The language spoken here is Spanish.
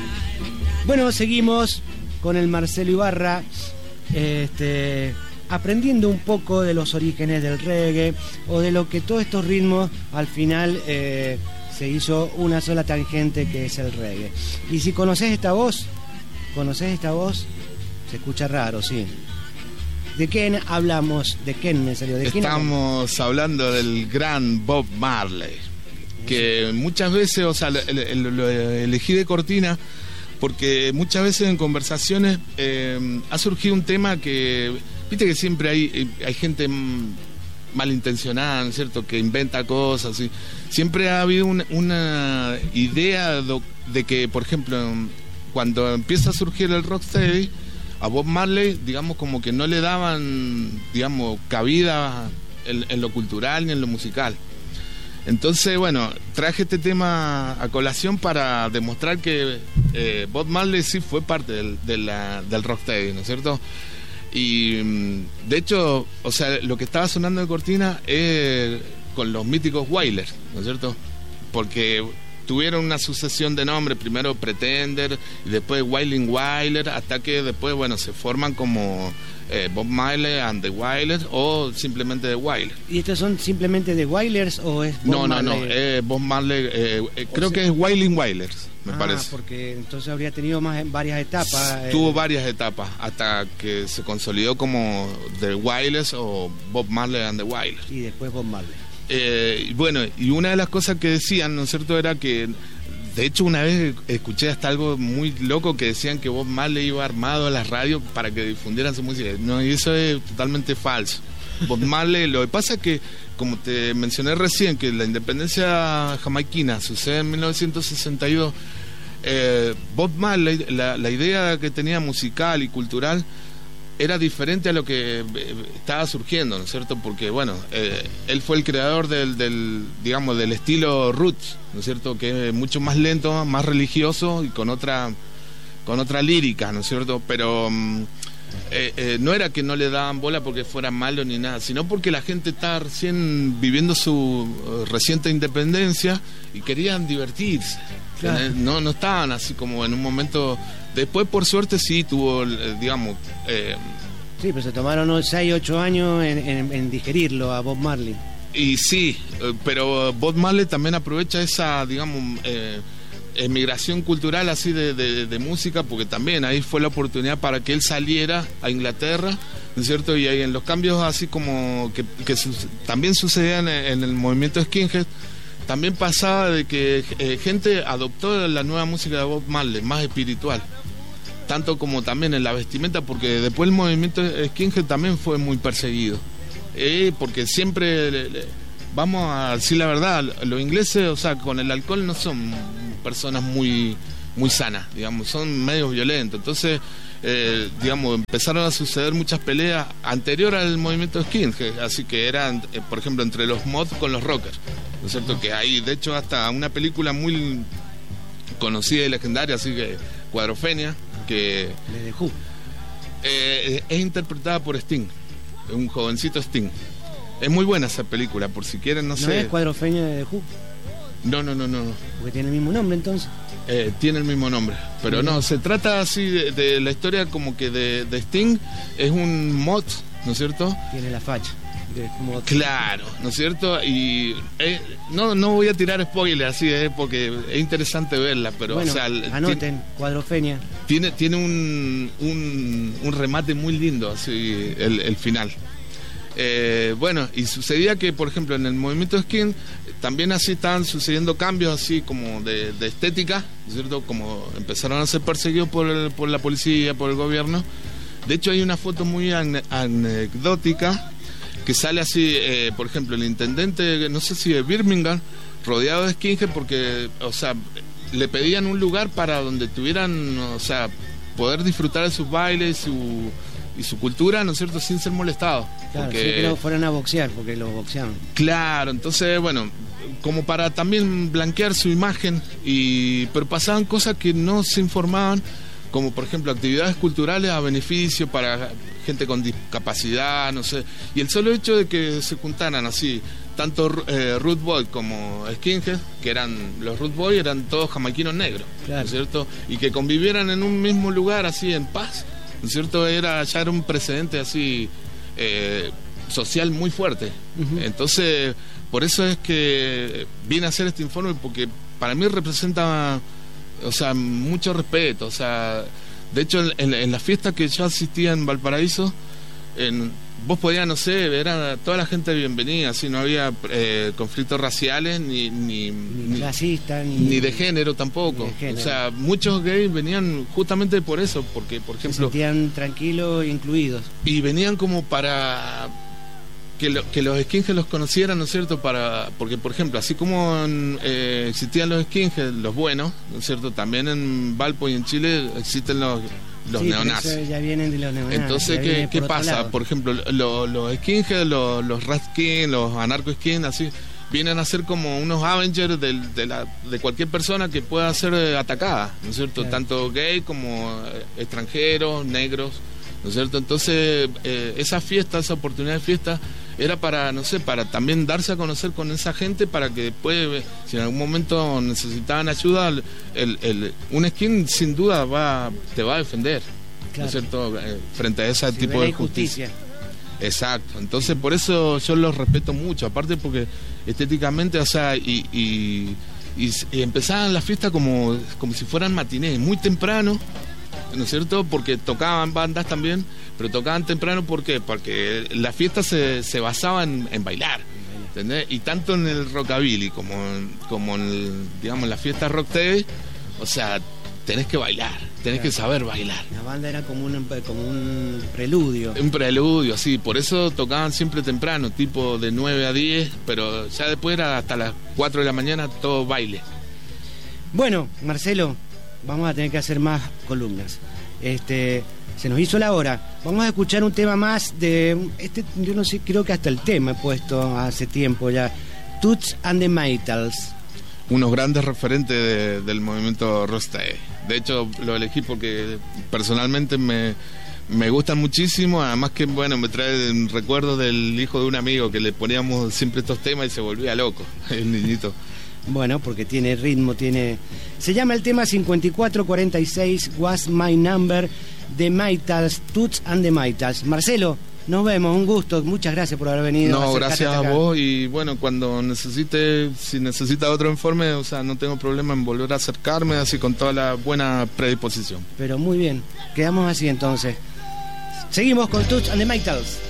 Bueno, seguimos con el Marcelo Ibarra, aprendiendo un poco de los orígenes del reggae o de lo que todos estos ritmos al final se hizo una sola tangente, que es el reggae. Y si conoces esta voz, se escucha raro, sí. ¿De quién hablamos? ¿De quién me salió? ¿De quién Estamos hablando del gran Bob Marley, que muchas veces, o sea, lo elegí de cortina porque muchas veces en conversaciones ha surgido un tema que, viste que siempre hay gente malintencionada, ¿no es cierto?, que inventa cosas, y siempre ha habido una idea de que, por ejemplo, cuando empieza a surgir el rocksteady, a Bob Marley, digamos, como que no le daban, digamos, cabida en lo cultural ni en lo musical. Entonces, bueno, traje este tema a colación para demostrar que Bob Marley sí fue parte del rocksteady, ¿no es cierto? Y de hecho, o sea, lo que estaba sonando de cortina es con los míticos Wailers, ¿no es cierto? Porque tuvieron una sucesión de nombres, primero Pretender y después Wailin' Wailers, hasta que después, bueno, se forman como Bob Marley and the Wailers o simplemente The Wailers. ¿Y estos son simplemente The Wailers o es Bob Marley? No, Bob Marley, creo que es Wailin' Wailers, me parece. Porque entonces habría tenido varias etapas. Tuvo varias etapas hasta que se consolidó como The Wailers o Bob Marley and the Wailers. Y después Bob Marley. Bueno, y una de las cosas que decían, ¿no es cierto?, era que, de hecho, una vez escuché hasta algo muy loco que decían que Bob Marley iba armado a las radios para que difundieran su música. No, y eso es totalmente falso. Bob Marley, lo que pasa es que, como te mencioné recién, que la independencia jamaiquina sucede en 1962, Bob Marley, la idea que tenía musical y cultural era diferente a lo que estaba surgiendo, ¿no es cierto? Porque, bueno, él fue el creador digamos, del estilo roots, ¿no es cierto? Que es mucho más lento, más religioso y con otra lírica, ¿no es cierto? Pero no era que no le daban bola porque fuera malo ni nada, sino porque la gente estaba recién viviendo su reciente independencia y querían divertirse. Claro. No estaban así como en un momento. Después, por suerte, sí tuvo, digamos. Sí, pero se tomaron 6, 8 años en digerirlo a Bob Marley. Y sí, pero Bob Marley también aprovecha esa, digamos, emigración cultural así de música, porque también ahí fue la oportunidad para que él saliera a Inglaterra, ¿no es cierto? Y ahí en los cambios así como que también sucedían en el movimiento skinhead, también pasaba de que gente adoptó la nueva música de Bob Marley, más espiritual, tanto como también en la vestimenta, porque después el movimiento skinhead también fue muy perseguido, porque siempre, vamos a decir la verdad, los ingleses, o sea, con el alcohol no son personas muy sanas, digamos, son medios violentos. Entonces, digamos, empezaron a suceder muchas peleas anterior al movimiento skinhead, así que eran, por ejemplo, entre los mods con los rockers, ¿no es cierto? Que hay, de hecho, hasta una película muy conocida y legendaria, así que Cuadrofenia, que de The Who. Es interpretada por Sting, un jovencito Sting. Es muy buena esa película, por si quieren, no sé. ¿No es Cuadrofenia de The Who? No. Porque tiene el mismo nombre, entonces. Tiene el mismo nombre, pero no, se trata así de la historia como que de Sting, es un mod, ¿no es cierto? Tiene la facha. Claro, ¿no es cierto? Y no voy a tirar spoilers así, porque es interesante verla, pero bueno, o sea, anoten, Cuadrofenia. Tiene un remate muy lindo, así, el final. Bueno, y sucedía que, por ejemplo, en el movimiento skin también así estaban sucediendo cambios así como de estética, ¿no es cierto? Como empezaron a ser perseguidos por la policía, por el gobierno. De hecho, hay una foto muy anecdótica que sale así, por ejemplo, el intendente, no sé si de Birmingham, rodeado de skinhead, porque, o sea, le pedían un lugar para donde tuvieran, o sea, poder disfrutar de sus bailes y su cultura, ¿no es cierto?, sin ser molestados. Claro, porque, sí, que no fueran a boxear, porque los boxeaban. Claro, entonces, bueno, como para también blanquear su imagen, pero pasaban cosas que no se informaban, como por ejemplo actividades culturales a beneficio para gente con discapacidad, no sé, y el solo hecho de que se juntaran así tanto Root Boy como Skinhead, que eran los Root Boy eran todos jamaiquinos negros, claro, ¿no es cierto? Y que convivieran en un mismo lugar así en paz, ¿no es cierto? Ya era un precedente así social muy fuerte. Entonces, por eso es que vine a hacer este informe, porque para mí representa, o sea, mucho respeto. O sea, de hecho, en las fiestas que yo asistía en Valparaíso, vos podías, no sé, ver a toda la gente bienvenida, así no había conflictos raciales ni clasistas, ni de género tampoco. De género. O sea, muchos gays venían justamente por eso, porque, por ejemplo, se sentían tranquilos e incluidos. Y venían como para que los skinheads los conocieran, ¿no es cierto? Porque, por ejemplo, así como existían los skinheads, los buenos, ¿no es cierto? También en Valpo y en Chile existen los neonazis. Ya vienen de los neonazis. Entonces, ¿qué pasa? Por ejemplo, los skinheads, los rat skin, los anarco skin, así, vienen a ser como unos Avengers de cualquier persona que pueda ser atacada, ¿no es cierto? Claro. Tanto gay como extranjeros, negros, ¿no es cierto? Entonces, esa oportunidad de fiesta era para, no sé, para también darse a conocer con esa gente, para que después, si en algún momento necesitaban ayuda, un skin sin duda te va a defender, claro, ¿no es cierto? Frente a ese tipo de injusticia. Exacto, entonces por eso yo los respeto mucho, aparte porque estéticamente, o sea, y empezaban la fiesta como si fueran matinés, muy temprano, ¿no es cierto? Porque tocaban bandas también, pero tocaban temprano, ¿por qué? Porque la fiesta se basaba en bailar, ¿entendés? Y tanto en el rockabilly como en digamos, la fiesta rocksteady, o sea, tenés que bailar, tenés que saber bailar. La banda era como un preludio. Un preludio, sí, por eso tocaban siempre temprano, tipo de 9 a 10, pero ya después era hasta las 4 de la mañana todo baile. Bueno, Marcelo, vamos a tener que hacer más columnas. Se nos hizo la hora. Vamos a escuchar un tema más de yo no sé, creo que hasta el tema he puesto hace tiempo ya. Toots and the Maytals. Unos grandes referentes del movimiento rocksteady. De hecho, lo elegí porque personalmente me gustan muchísimo. Además que, bueno, me trae un recuerdo del hijo de un amigo que le poníamos siempre estos temas y se volvía loco, el niñito. Bueno, porque tiene ritmo, se llama el tema 5446 Was My Number, de Maytals, Toots and the Maytals. Marcelo, nos vemos, un gusto, muchas gracias por haber venido. No, gracias a vos, y bueno, cuando si necesita otro informe, o sea, no tengo problema en volver a acercarme, así con toda la buena predisposición. Pero muy bien, quedamos así entonces. Seguimos con Toots and the Maytals.